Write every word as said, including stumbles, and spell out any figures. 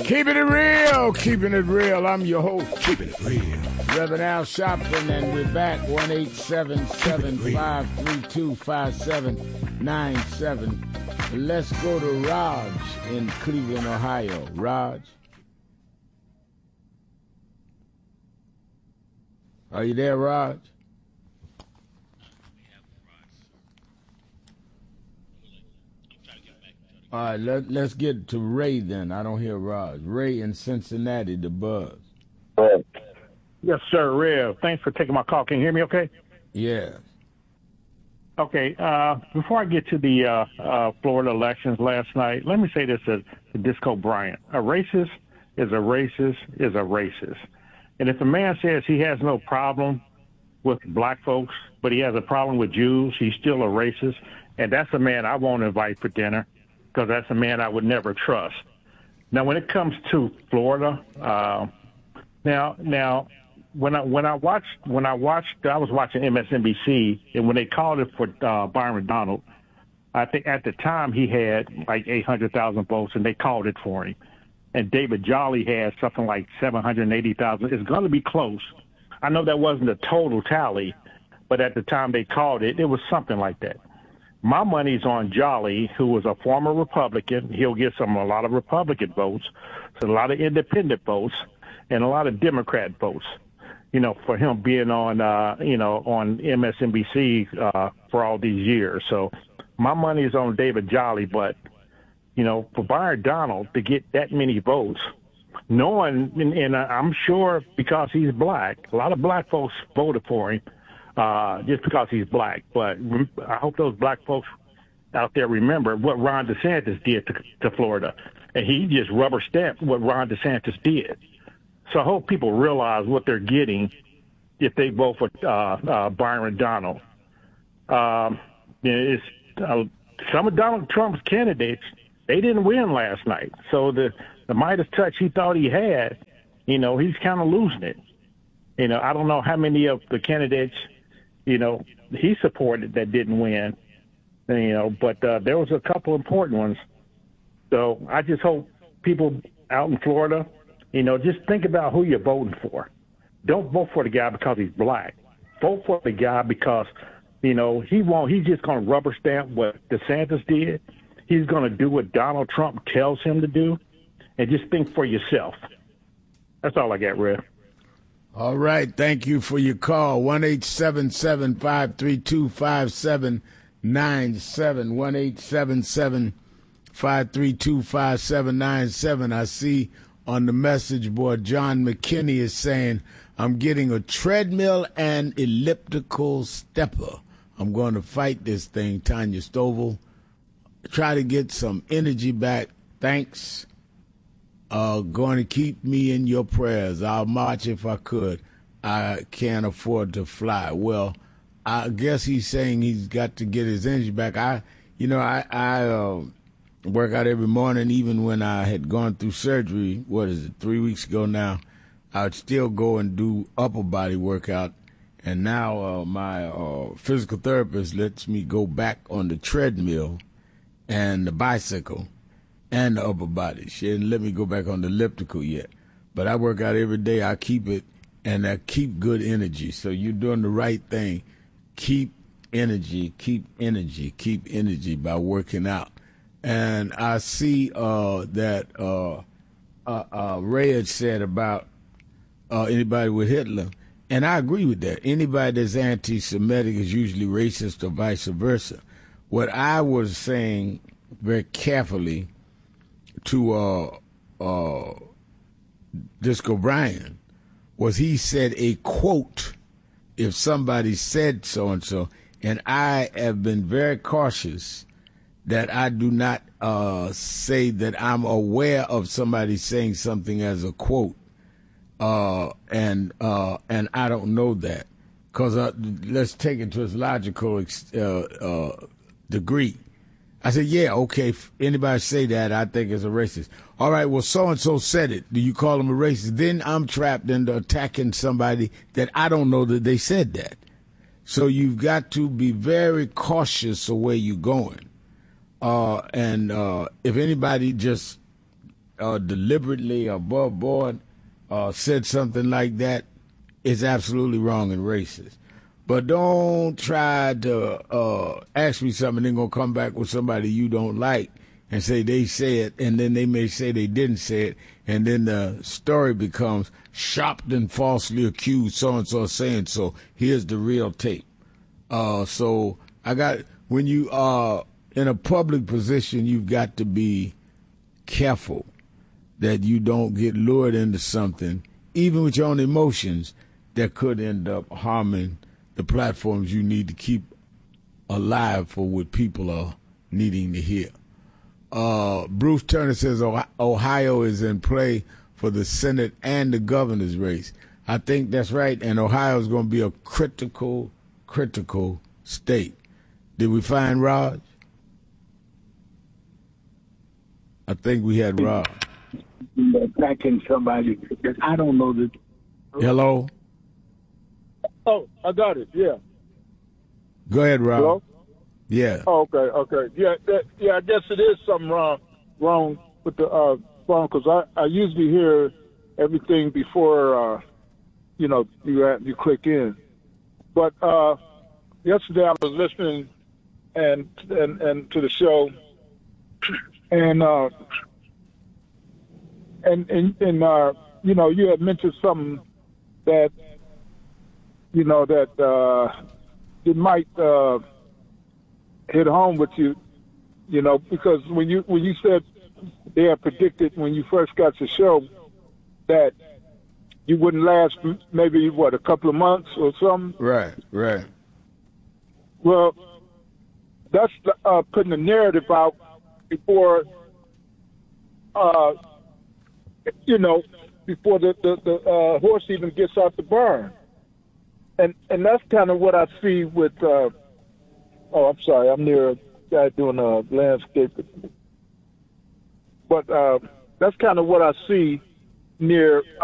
Keeping it real, keeping it real. I'm your host, keeping it real, Reverend Al Sharpton, and we're back. one eight seven seven, five three two, five seven nine seven. Let's go to Raj in Cleveland, Ohio. Raj? Are you there, Raj? All right, let, let's get to Ray then. I don't hear Raj. Ray in Cincinnati, the Buzz. Yes, sir, Ray. Thanks for taking my call. Can you hear me okay? Yeah. Okay, uh, before I get to the uh, uh, Florida elections last night, let me say this to, to Disco Bryant. A racist is a racist is a racist. And if a man says he has no problem with black folks, but he has a problem with Jews, he's still a racist. And that's a man I won't invite for dinner, because that's a man I would never trust. Now, when it comes to Florida, uh, now, now, when I when I watched when I watched I was watching M S N B C, and when they called it for uh, Byron Donald, I think at the time he had like eight hundred thousand votes, and they called it for him. And David Jolly had something like seven hundred eighty thousand. It's going to be close. I know that wasn't a total tally, but at the time they called it, it was something like that. My money's on Jolly, who was a former Republican. He'll get some a lot of Republican votes, so a lot of independent votes, and a lot of Democrat votes. You know, for him being on, uh, you know, on M S N B C uh, for all these years. So my money is on David Jolly, but you know, for Byron Donald to get that many votes, knowing, and, and I'm sure because he's black, a lot of black folks voted for him. Uh, just because he's black. But I hope those black folks out there remember what Ron DeSantis did to, to Florida. And he just rubber stamped what Ron DeSantis did. So I hope people realize what they're getting if they vote for uh, uh, Byron Donald. Um, it's, uh, some of Donald Trump's candidates, they didn't win last night. So the, the Midas touch he thought he had, you know, he's kind of losing it. You know, I don't know how many of the candidates, you know, he supported that didn't win, you know, but uh, there was a couple important ones. So I just hope people out in Florida, you know, just think about who you're voting for. Don't vote for the guy because he's black. Vote for the guy because, you know, he won't, he's just going to rubber stamp what DeSantis did. He's going to do what Donald Trump tells him to do, and just think for yourself. That's all I got, Red. All right, thank you for your call. one eight seven seven, five three two, five seven nine seven. one eight seven seven, five three two, five seven nine seven. I see on the message board, John McKinney is saying, I'm getting a treadmill and elliptical stepper. I'm going to fight this thing, Tanya Stovall. Try to get some energy back. Thanks. Uh, going to keep me in your prayers. I'll march if I could. I can't afford to fly. Well, I guess he's saying he's got to get his energy back. I, you know, I, I uh, work out every morning, even when I had gone through surgery. What is it, three weeks ago now? I would still go and do upper body workout. And now uh, my uh, physical therapist lets me go back on the treadmill and the bicycle and the upper body. She didn't let me go back on the elliptical yet. But I work out every day. I keep it, and I keep good energy. So you're doing the right thing. Keep energy, keep energy, keep energy by working out. And I see uh, that uh, uh, uh, Ray had said about uh, anybody with Hitler, and I agree with that. Anybody that's anti-Semitic is usually racist or vice versa. What I was saying very carefully to uh, uh, Disco Bryan was he said a quote, if somebody said so-and-so, and I have been very cautious that I do not uh, say that I'm aware of somebody saying something as a quote, uh, and uh, and I don't know that. Because uh, let's take it to its logical uh, uh, degree. I said, yeah, okay, if anybody say that, I think it's a racist. All right, well, so-and-so said it. Do you call them a racist? Then I'm trapped into attacking somebody that I don't know that they said that. So you've got to be very cautious of where you're going. Uh, and uh, if anybody just uh, deliberately above board uh, said something like that, it's absolutely wrong and racist. But don't try to uh, ask me something and then go come back with somebody you don't like and say they said, and then they may say they didn't say it, and then the story becomes Sharpton falsely accused so-and-so saying so. Here's the real tape. Uh, so I got, when you are in a public position, you've got to be careful that you don't get lured into something, even with your own emotions, that could end up harming the platforms you need to keep alive for what people are needing to hear. Uh, Bruce Turner says Ohio is in play for the Senate and the governor's race. I think that's right, and Ohio is going to be a critical, critical state. Did we find Raj? I think we had Raj. Attacking somebody, I don't know that. Hello? Oh, I got it, yeah. Go ahead, Raj. Hello? Yeah. Oh, okay, okay. Yeah, that, yeah. I guess it is something wrong, wrong with the uh, phone because I, I usually hear everything before, uh, you know, you you click in. But uh, yesterday I was listening and and and to the show, and uh, and and, and uh, you know, you had mentioned something that you know that uh, it might. Uh, hit home with you, you know, because when you when you said they had predicted when you first got the show that you wouldn't last maybe what a couple of months or something. Right, right. Well, that's uh, putting a narrative out before, uh, you know, before the the, the uh, horse even gets out the barn, and and that's kind of what I see with. Uh, Oh, I'm sorry. I'm near a guy doing a landscape. But uh, that's kind of what I see near